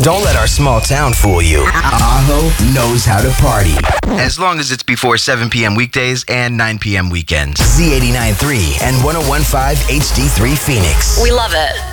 Don't let our small town fool you. Aho knows how to party. As long as it's before 7 p.m. weekdays and 9 p.m. weekends. Z89.3 and 101.5 HD3 Phoenix. We love it.